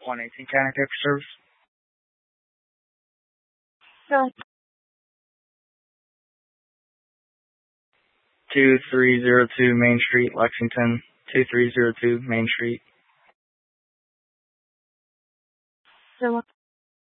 118 County Paper Service. So, 2302 Main Street, Lexington. 2302 Main Street. so